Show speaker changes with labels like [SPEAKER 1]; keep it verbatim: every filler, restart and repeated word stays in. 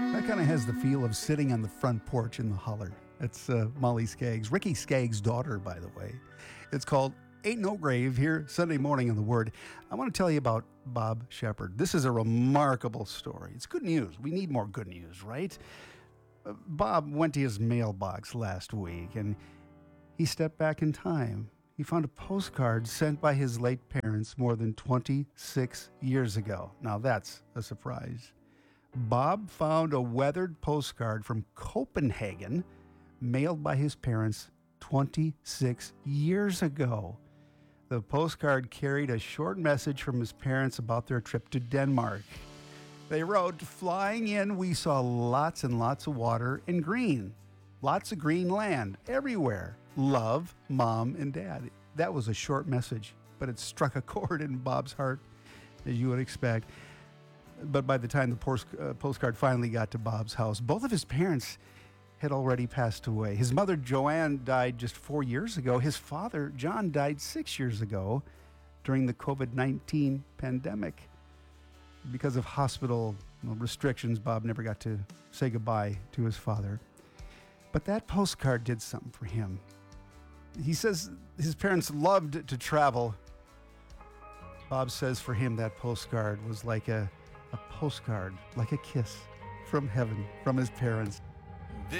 [SPEAKER 1] That kind of has the feel of sitting on the front porch in the holler. It's uh, Molly Skaggs, Ricky Skaggs' daughter, by the way. It's called Ain't No Grave here Sunday morning on The Word. I want to tell you about Bob Shepard. This is a remarkable story. It's good news. We need more good news, right? Uh, Bob went to his mailbox last week and he stepped back in time. He found a postcard sent by his late parents more than twenty-six years ago. Now that's a surprise. Bob found a weathered postcard from Copenhagen mailed by his parents twenty-six years ago. The postcard carried a short message from his parents about their trip to Denmark. They wrote, "Flying in, we saw lots and lots of water and green. Lots of green land everywhere. Love, Mom and Dad." That was a short message, but it struck a chord in Bob's heart, as you would expect. But by the time the post, uh, postcard finally got to Bob's house, both of his parents had already passed away. His mother, Joanne, died just four years ago. His father, John, died six years ago during the covid nineteen pandemic. Because of hospital well, restrictions, Bob never got to say goodbye to his father. But that postcard did something for him. He says his parents loved to travel. Bob says for him that postcard was like a, a postcard, like a kiss from heaven, from his parents.